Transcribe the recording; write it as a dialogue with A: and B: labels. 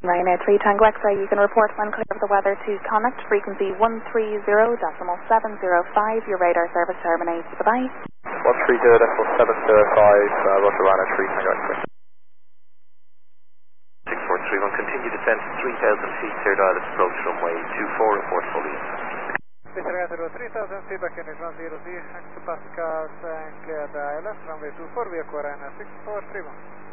A: Ryanair 3 Tango X-ray, you can report when clear of the weather to Connacht, frequency 130.705. Your radar service terminates. Bye-bye.
B: 130.705, Roger Ryanair 3 Tango X-ray. 6431, continue descent 3,000 feet, clear direct approach runway 24, report fully.
C: Mr. 3000 feet, back in 10Z, next to Pascal and clear the ILS, runway 24, Via Ryanair 6431.